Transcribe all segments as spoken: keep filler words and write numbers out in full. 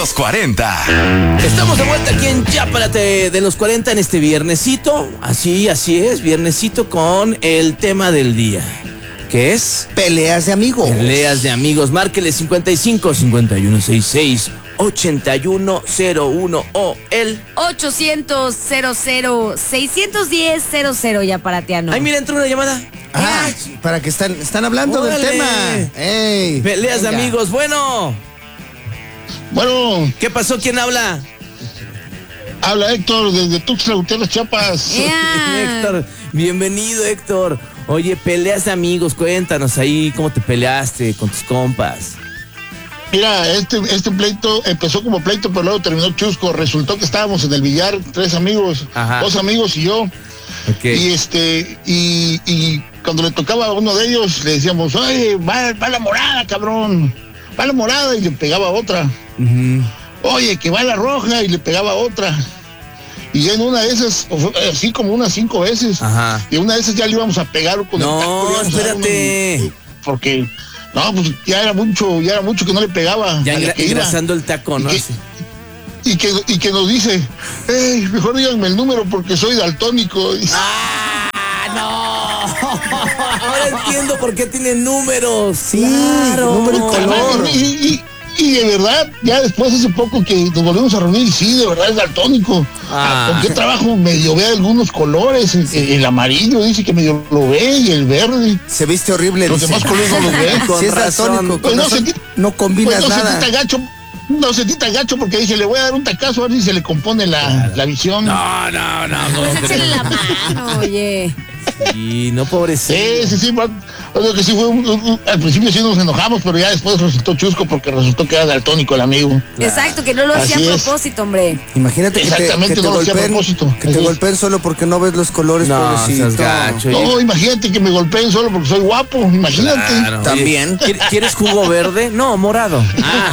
los cuarenta. Estamos de vuelta aquí en Chápalate de los cuarenta en este viernesito. Así, así es, viernesito con el tema del día. ¿Qué es? Peleas de amigos. Peleas de amigos. Márquele cincuenta y cinco, cincuenta y uno sesenta y seis, ochenta y uno cero uno o el ochocientos cero cero seiscientos diez cero cero ya para Tiano. Ay, mira, entró una llamada. Ah, para que están, están hablando Órale. del tema. Ey, Peleas venga. de amigos. Bueno, Bueno, ¿qué pasó? ¿Quién habla? habla Héctor desde Tuxtla Gutiérrez, Chiapas. Yeah. Héctor, bienvenido, Héctor. Oye, peleas de amigos, cuéntanos ahí cómo te peleaste con tus compas. Mira, este, este pleito empezó como pleito, pero luego terminó chusco. Resultó que estábamos en el billar, tres amigos, Ajá. dos amigos y yo. Okay. Y este, y, y cuando le tocaba a uno de ellos, le decíamos, oye, va, va la morada, cabrón. Va la morada, y le pegaba a otra. Uh-huh. Oye, que va la roja, y le pegaba a otra. Y en una de esas, así como unas cinco veces, Ajá. y una de esas ya le íbamos a pegar con No, el taco. le íbamos a dar espérate. uno, porque, no, pues ya era mucho, ya era mucho que no le pegaba. Ya a la engra- que iba. engrasando el taco, ¿no? Y que, Sí. y que, y que nos dice, hey, mejor díganme el número porque soy daltónico. Y- ¡Ah, no! Ahora entiendo por qué tienen números. Sí, claro. número y color. Y, y, y de verdad, ya después hace poco que nos volvimos a reunir, y sí, de verdad es daltónico. Ah. ¿Con qué trabajo medio ve algunos colores? El, el amarillo dice que medio lo ve y el verde. Se viste horrible. Los dice. demás colores no los ve. Si es razón. daltónico, Pues con no razón, sentí- no combinas Pues no nada. sentí tan gacho, no sentí tan gacho porque dije, le voy a dar un tacazo a ver si se le compone la, la visión. No, no, no. no, Pues échale la mano, oye. Y no, pobrecito. Sí, sí, sí, bueno, lo que sí fue, un- un- un- al principio sí nos enojamos, pero ya después resultó chusco porque resultó que era daltónico el amigo. Exacto, que no lo Así hacía a es. propósito, hombre. Imagínate que te, Exactamente, que te no lo hacía a golpeen, propósito. que te Así es. golpeen solo porque no ves los colores, No, pobrecito. seas gacho. No, imagínate que me golpeen solo porque soy guapo, imagínate. Claro. También. Oye, ¿quier- ¿Quieres jugo verde? No, morado. Ah,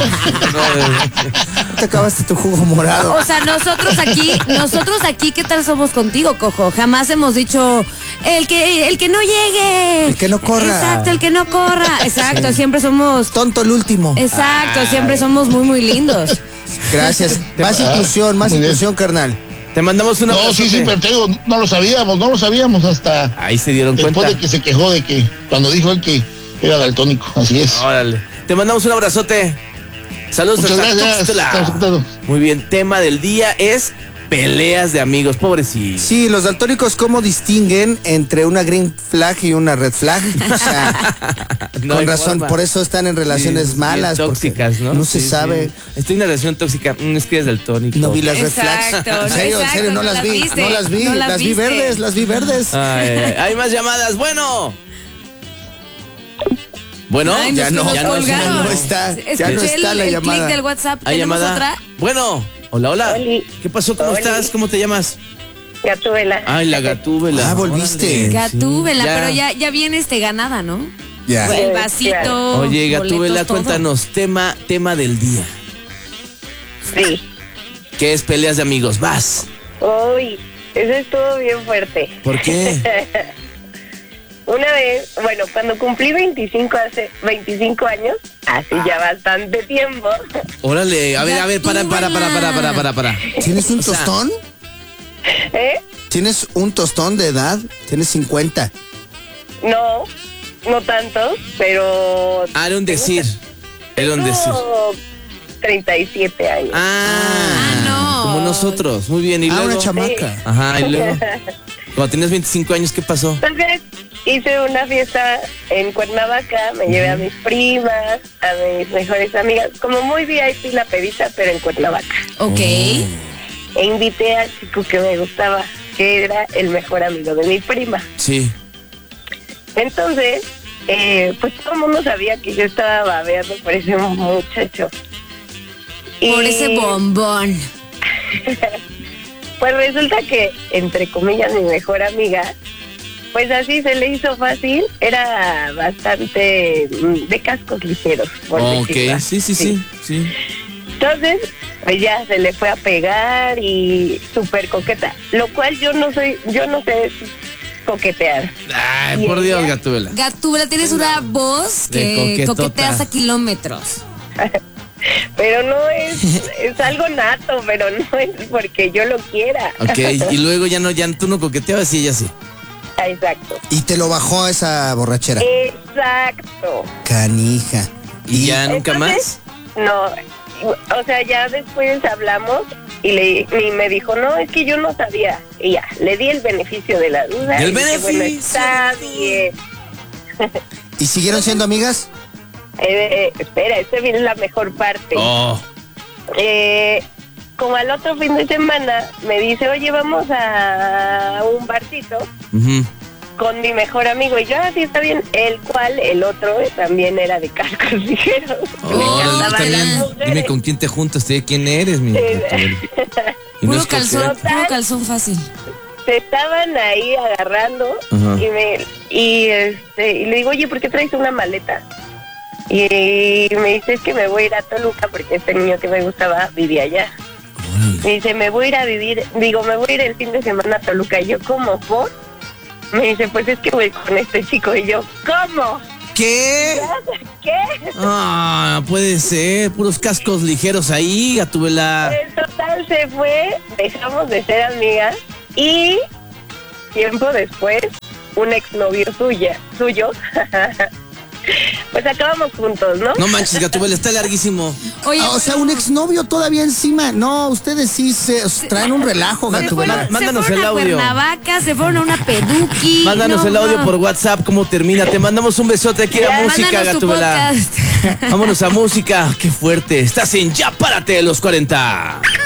no, Te acabaste tu jugo morado. O sea, nosotros aquí, nosotros aquí, ¿qué tal somos contigo, Cojo? Jamás hemos dicho el que, el que no llegue. El que no corra. Exacto, el que no corra. Exacto, siempre somos. Tonto el último. Exacto, siempre somos muy, muy lindos. Gracias. Más inclusión, más Muy bien. inclusión, carnal. te mandamos una No, sí, sí, pero te digo, no lo sabíamos, no lo sabíamos hasta Ahí se dieron después cuenta. de que se quejó de que, cuando dijo él que era daltónico, así es. Órale. Te mandamos un abrazote. Saludos Muchas hasta gracias. Tuxtla. Estamos juntados. Muy bien, tema del día es peleas de amigos, pobrecito. Sí, los daltónicos, ¿cómo distinguen entre una green flag y una red flag? O sea, No con hay razón, forma. por eso están en relaciones Sí, malas. bien porque tóxicas, ¿no? No se Sí, sí. sabe. Estoy en una relación tóxica. Mm, es que eres daltónico. No vi las red flags. Exacto, En serio, en exacto, serio, no, no las las vi. viste, No las vi. no las las vi viste. verdes, las vi verdes. Ay, ay, hay más llamadas. Bueno. Bueno, Ay, ya nos- no, nos ya no, colgaron. ya no. no está. Escuché Ya no el- está la el llamada. clic del WhatsApp. ¿Hay ¿Tenemos llamada? otra? Bueno, hola, hola. Oli. ¿Qué pasó? ¿Cómo Oli. estás? ¿Cómo te llamas? Gatúbela. Ay, la gatúbela. Ah, volviste. Órale, Gatúbela, sí, pero ya, ya viene este ganada, ¿no? Ya. El Sí, vasito. claro. Oye, boletos, Gatúbela, todo. cuéntanos, tema, tema del día. Sí. ¿Qué es peleas de amigos? Vas. Uy, eso estuvo bien fuerte. ¿Por qué? Una vez, bueno, cuando cumplí veinticinco, hace veinticinco años, así ya bastante tiempo. Órale, a ver, a ver, para, para, para, para, para, para, para. ¿Tienes un O sea, tostón? ¿Eh? ¿Tienes un tostón de edad? Tienes cincuenta. No, no tanto, pero... Ah, era un decir. Era un decir. Tengo treinta y siete años. Ah, Ah, no. como nosotros. Muy bien, y Ah, luego. una chamaca. Ajá, y luego. Cuando tenías veinticinco años, ¿qué pasó? Entonces hice una fiesta en Cuernavaca, me llevé a mis primas, a mis mejores amigas, como muy V I P la pedita, pero en Cuernavaca. Ok. E invité al chico que me gustaba, que era el mejor amigo de mi prima. Sí. Entonces, eh, pues todo el mundo sabía que yo estaba babeando por ese muchacho. Por Y, ese bombón. Pues resulta que, entre comillas, mi mejor amiga, pues así se le hizo fácil, era bastante mm, de cascos ligeros. Por Ok, decirlo sí, sí, así. sí, sí. Entonces, pues ya se le fue a pegar y súper coqueta, lo cual yo no soy, yo no sé coquetear. Ay, ¿Y por ella? Dios, Gatúbela. Gatúbela, tienes una voz De que coquetota. coqueteas a kilómetros. Pero no es, es algo nato, pero no es porque yo lo quiera. Ok, y luego ya no, ya tú no coqueteabas y ella sí. Exacto. Y te lo bajó esa borrachera. Exacto. Canija. ¿Y ya nunca Entonces, más? No, o sea, ya después hablamos y, le, y me dijo, no, es que yo no sabía. Y ya, le di el beneficio de la duda. ¡El y dije, bueno, beneficio está de la duda! bien. ¿Y siguieron siendo amigas? Eh, eh, espera, esta viene la mejor parte. Oh, Eh, como al otro fin de semana me dice, oye, vamos a un barcito ujú. con mi mejor amigo. Y yo, así está bien. El cual, el otro, eh, también era de cascos ligeros. Le Órale, encantaban está bien. las mujeres. Dime con quién te juntas, te digo quién eres, mi. Sí. Y no Puro es calzón, coqueta. puro calzón fácil. Se estaban ahí agarrando. Ajá. y me y este y le digo, oye, ¿por qué traes una maleta? Y me dice, es que me voy a ir a Toluca porque este niño que me gustaba vivía allá. Me dice, me voy a ir a vivir, digo, me voy a ir el fin de semana a Toluca. Y yo, ¿cómo? ¿Por? Me dice, pues es que voy con este chico. Y yo, ¿cómo? ¿Qué? ¿Qué? Ah, puede ser. Puros cascos ligeros ahí, Gatúbela. En total se fue, dejamos de ser amigas y tiempo después, un exnovio suya, suyo, pues acabamos juntos, ¿no? No manches, Gatúbela, está larguísimo. Oye, Ah, o sea, un exnovio todavía encima. No, ustedes sí se os traen un relajo, se fueron, Gatúbela. se Mándanos fueron el a audio. Cuernavaca, se fueron a una peduqui. Mándanos No, el audio no. por WhatsApp, cómo termina. Te mandamos un besote aquí a Ya, música, Mándanos tu Gatúbela. podcast. Vámonos a música. Qué fuerte. Estás en Ya Párate de los cuarenta.